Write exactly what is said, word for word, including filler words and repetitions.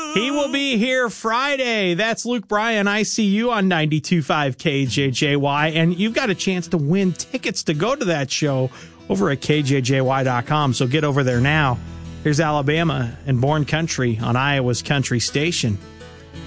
He will be here Friday. That's Luke Bryan. I see you on ninety-two point five K J J Y. And you've got a chance to win tickets to go to that show over at K J J Y dot com. So get over there now. Here's Alabama and Born Country on Iowa's Country Station.